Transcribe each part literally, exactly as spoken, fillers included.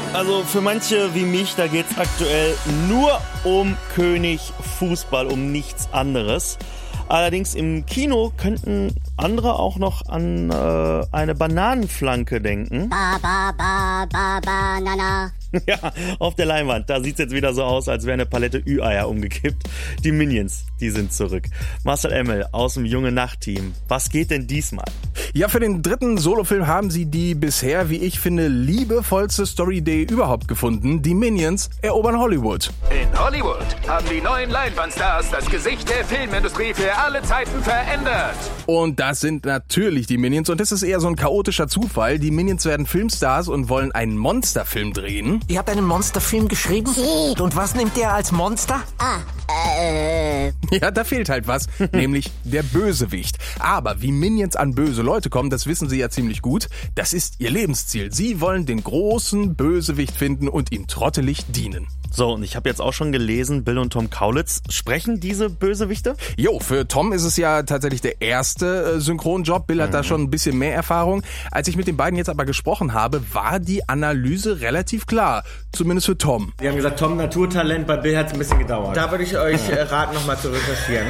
Also für manche wie mich, da geht's aktuell nur um König Fußball, um nichts anderes. Allerdings im Kino könnten andere auch noch an äh, eine Bananenflanke denken. Ba, ba, ba, ba, banana. Ja, auf der Leinwand, da sieht's jetzt wieder so aus, als wäre eine Palette Ü-Eier umgekippt. Die Minions, die sind zurück. Marcel Emmel aus dem Junge Nacht-Team. Was geht denn diesmal? Ja, für den dritten Solofilm haben sie die bisher, wie ich finde, liebevollste Story-Idee überhaupt gefunden. Die Minions erobern Hollywood. In Hollywood haben die neuen Leinwandstars das Gesicht der Filmindustrie für alle Zeiten verändert. Und das sind natürlich die Minions und das ist eher so ein chaotischer Zufall. Die Minions werden Filmstars und wollen einen Monsterfilm drehen. Ihr habt einen Monsterfilm geschrieben? Sie. Und was nimmt der als Monster? Ah, äh... Ja, da fehlt halt was, nämlich der Bösewicht. Aber wie Minions an böse Leute kommen, das wissen sie ja ziemlich gut. Das ist ihr Lebensziel. Sie wollen den großen Bösewicht finden und ihm trottelig dienen. So, und ich habe jetzt auch schon gelesen, Bill und Tom Kaulitz sprechen diese Bösewichte? Jo, für Tom ist es ja tatsächlich der erste äh, Synchronjob. Bill hat mhm. da schon ein bisschen mehr Erfahrung. Als ich mit den beiden jetzt aber gesprochen habe, war die Analyse relativ klar. Zumindest für Tom. Die haben gesagt, Tom Naturtalent, bei Bill hat es ein bisschen gedauert. Da würde ich euch äh, raten, nochmal zu recherchieren.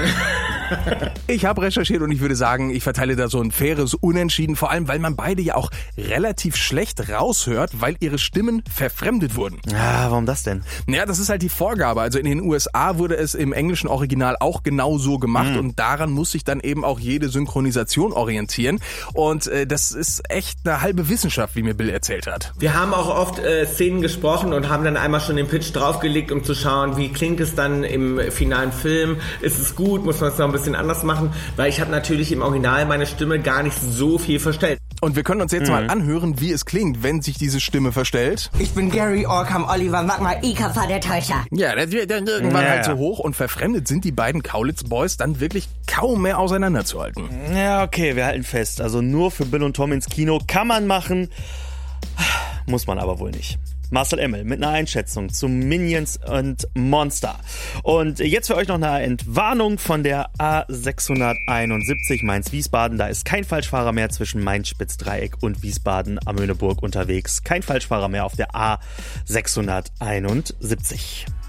Ich habe recherchiert und ich würde sagen, ich verteile da so ein faires Unentschieden. Vor allem, weil man beide ja auch relativ schlecht raushört, weil ihre Stimmen verfremdet wurden. Ja, warum das denn? Ja, das ist halt die Vorgabe. Also in den U S A wurde es im englischen Original auch genau so gemacht mhm. und daran muss sich dann eben auch jede Synchronisation orientieren. Und äh, das ist echt eine halbe Wissenschaft, wie mir Bill erzählt hat. Wir haben auch oft äh, Szenen gesprochen und haben dann einmal schon den Pitch draufgelegt, um zu schauen, wie klingt es dann im finalen Film. Ist es gut? Muss man es noch ein bisschen anders machen? Weil ich habe natürlich im Original meine Stimme gar nicht so viel verstellt. Und wir können uns jetzt mhm. mal anhören, wie es klingt, wenn sich diese Stimme verstellt. Ich bin Gary Orkham Oliver Magma Ika war der Täuscher. Ja, das wird dann irgendwann ja. halt so hoch und verfremdet sind die beiden Kaulitz-Boys dann wirklich kaum mehr auseinanderzuhalten. Ja, okay, wir halten fest. Also nur für Bill und Tom ins Kino kann man machen, muss man aber wohl nicht. Marcel Emmel mit einer Einschätzung zu Minions und Monster. Und jetzt für euch noch eine Entwarnung von der A sechshunderteinundsiebzig Mainz-Wiesbaden. Da ist kein Falschfahrer mehr zwischen Mainz-Spitzdreieck und Wiesbaden am Möhneburg unterwegs. Kein Falschfahrer mehr auf der A sechshunderteinundsiebzig.